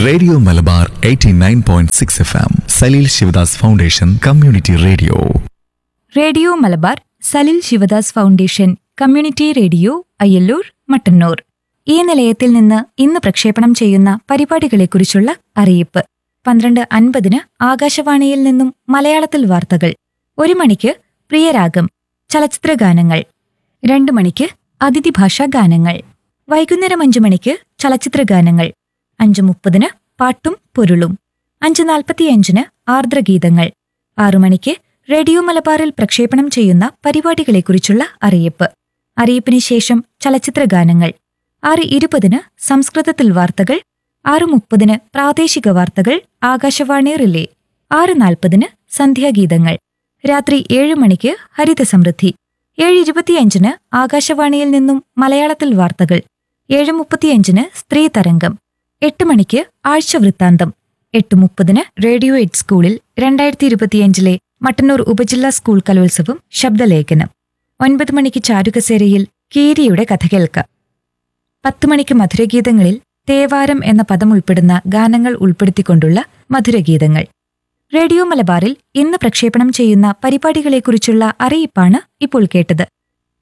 Radio Malabar 89.6 FM Saleel Sivadas foundation community radio. Radio Malabar Salil Sivadas foundation community radio Ayyallur Mattannur. ഈ നിലയത്തിൽ നിന്ന് ഇന്ന് പ്രക്ഷേപണം ചെയ്യുന്ന പരിപാടികളെക്കുറിച്ചുള്ള അറിയിപ്പ്. 12:50 ആകാശവാണിയിൽ നിന്നും മലയാളത്തിൽ വാർത്തകൾ. 1 മണിക്ക് പ്രിയരാഗം ചലച്ചിത്ര ഗാനങ്ങൾ. 2 മണിക്ക് അതിഥി ഭാഷാ ഗാനങ്ങൾ. വൈകുന്നേരം 5 മണിക്ക് ചലച്ചിത്ര ഗാനങ്ങൾ. 5:30 പാട്ടും പൊരുളും. 5:45 ആർദ്രഗീതങ്ങൾ. 6 മണിക്ക് റേഡിയോ മലബാറിൽ പ്രക്ഷേപണം ചെയ്യുന്ന പരിപാടികളെക്കുറിച്ചുള്ള അറിയിപ്പ്. അറിയിപ്പിന് ശേഷം ചലച്ചിത്ര ഗാനങ്ങൾ. 6:20 സംസ്കൃതത്തിൽ വാർത്തകൾ. 6:30 പ്രാദേശിക വാർത്തകൾ ആകാശവാണി റിലേ. 6:40 സന്ധ്യാഗീതങ്ങൾ. രാത്രി 7 മണിക്ക് ഹരിതസമൃദ്ധി. 7:25 ആകാശവാണിയിൽ നിന്നും മലയാളത്തിൽ വാർത്തകൾ. 7:35 സ്ത്രീ തരംഗം. 8 മണിക്ക് ആഴ്ചവൃത്താന്തം. 8:30 റേഡിയോ എയ്ഡ് സ്കൂളിൽ 2025 മട്ടന്നൂർ ഉപജില്ലാ സ്കൂൾ കലോത്സവം ശബ്ദലേഖനം. 9 മണിക്ക് ചാരുകസേരയിൽ കീരിയുടെ കഥ കേൾക്കാം. 10 മണിക്ക് മധുരഗീതങ്ങളിൽ തേവാരം എന്ന പദം ഉൾപ്പെടുന്ന ഗാനങ്ങൾ ഉൾപ്പെടുത്തിക്കൊണ്ടുള്ള മധുരഗീതങ്ങൾ. റേഡിയോ മലബാറിൽ ഇന്ന് പ്രക്ഷേപണം ചെയ്യുന്ന പരിപാടികളെക്കുറിച്ചുള്ള അറിയിപ്പാണ് ഇപ്പോൾ കേട്ടത്.